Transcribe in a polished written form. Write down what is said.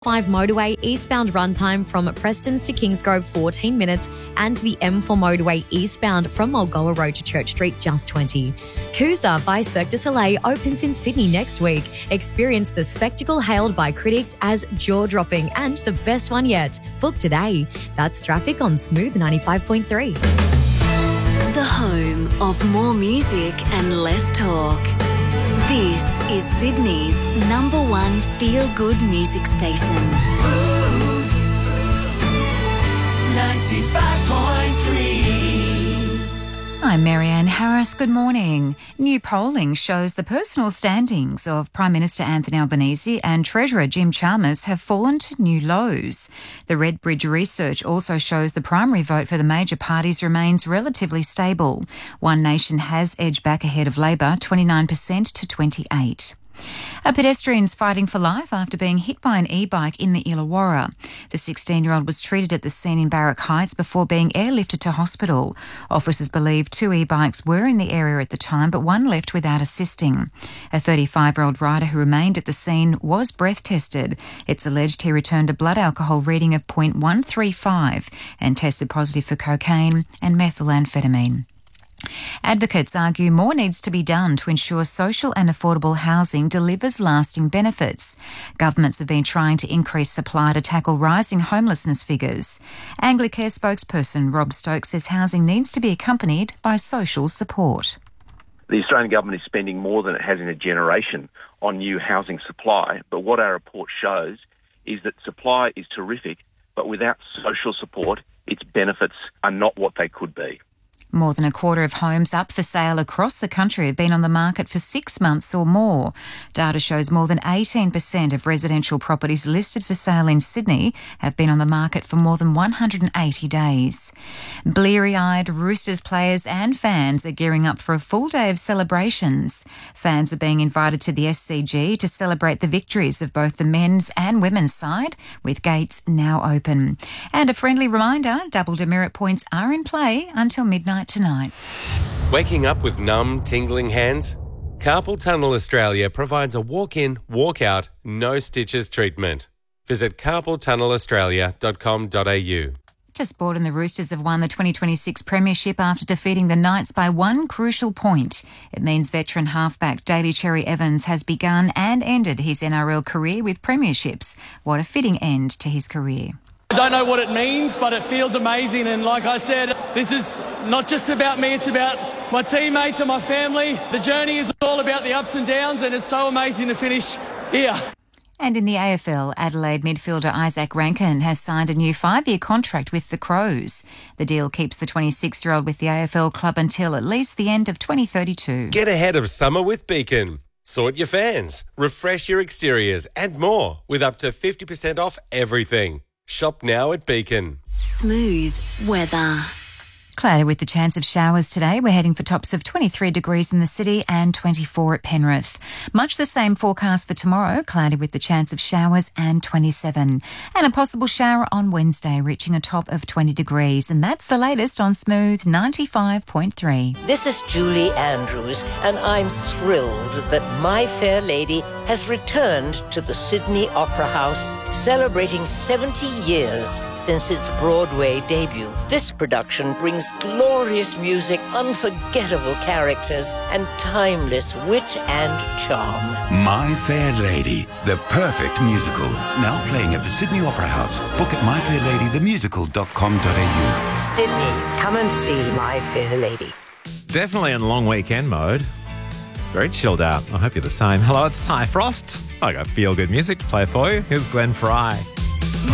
5 motorway eastbound runtime from Prestons to Kingsgrove 14 minutes, and the M4 motorway eastbound from Mulgoa Road to Church Street just 20. Coosa by Cirque du Soleil opens in Sydney next week. Experience the spectacle hailed by critics as jaw-dropping and the best one yet. Book today. That's traffic on Smooth 95.3. The home of more music and less talk. This is Sydney's #1 feel-good music station. Smooth 95.3. I'm Marianne Harris. Good morning. New polling shows the personal standings of Prime Minister Anthony Albanese and Treasurer Jim Chalmers have fallen to new lows. The Redbridge research also shows the primary vote for the major parties remains relatively stable. One Nation has edged back ahead of Labor, 29% to 28%. A pedestrian's fighting for life after being hit by an e-bike in the Illawarra. The 16-year-old was treated at the scene in Barrack Heights before being airlifted to hospital. Officers believe 2 e-bikes were in the area at the time, but one left without assisting. A 35-year-old rider who remained at the scene was breath tested. It's alleged he returned a blood alcohol reading of 0.135 and tested positive for cocaine and methamphetamine. Advocates argue more needs to be done to ensure social and affordable housing delivers lasting benefits. Governments have been trying to increase supply to tackle rising homelessness figures. Anglicare spokesperson Rob Stokes says housing needs to be accompanied by social support. The Australian government is spending more than it has in a generation on new housing supply, but what our report shows is that supply is terrific, but without social support, its benefits are not what they could be. More than a quarter of homes up for sale across the country have been on the market for 6 months or more. Data shows more than 18% of residential properties listed for sale in Sydney have been on the market for more than 180 days. Bleary-eyed Roosters players and fans are gearing up for a full day of celebrations. Fans are being invited to the SCG to celebrate the victories of both the men's and women's side, with gates now open. And a friendly reminder, double demerit points are in play until midnight tonight. Waking up with numb, tingling hands? Carpal Tunnel Australia provides a walk-in, walk-out, no stitches treatment. Visit carpaltunnelaustralia.com.au. To sport, and the Roosters have won the 2026 Premiership after defeating the Knights by one crucial point. It means veteran halfback Daly Cherry Evans has begun and ended his NRL career with premierships. What a fitting end to his career. I don't know what it means, but it feels amazing. And like I said, this is not just about me, it's about my teammates and my family. The journey is all about the ups and downs, and it's so amazing to finish here. And in the AFL, Adelaide midfielder Isaac Rankin has signed a new 5-year contract with the Crows. The deal keeps the 26-year-old with the AFL club until at least the end of 2032. Get ahead of summer with Beacon. Sort your fans, refresh your exteriors and more with up to 50% off everything. Shop now at Beacon. Smooth weather. Cloudy with the chance of showers today. We're heading for tops of 23 degrees in the city and 24 at Penrith. Much the same forecast for tomorrow. Cloudy with the chance of showers and 27. And a possible shower on Wednesday, reaching a top of 20 degrees. And that's the latest on Smooth 95.3. This is Julie Andrews, and I'm thrilled that My Fair Lady has returned to the Sydney Opera House, celebrating 70 years since its Broadway debut. This production brings glorious music, unforgettable characters, and timeless wit and charm. My Fair Lady, the perfect musical. Now playing at the Sydney Opera House. Book at myfairladythemusical.com.au. Sydney, come and see My Fair Lady. Definitely in long weekend mode. Very chilled out. I hope you're the same. Hello, it's Ty Frost. I got feel good music to play for you. Here's Glenn Fry.